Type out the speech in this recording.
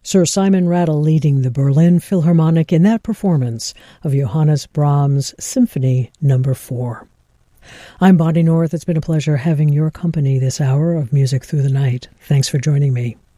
Sir Simon Rattle leading the Berlin Philharmonic in that performance of Johannes Brahms' Symphony No. 4. I'm Bonnie North. It's been a pleasure having your company this hour of Music Through the Night. Thanks for joining me.